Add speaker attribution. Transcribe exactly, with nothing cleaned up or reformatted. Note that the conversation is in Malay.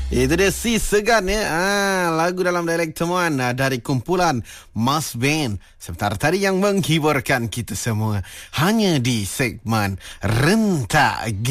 Speaker 1: Itu dia si segan ya. Ah, lagu dalam dialek temuan ah, dari kumpulan Mas Band. Sebentar tadi yang menghiburkan kita semua hanya di segmen Rentak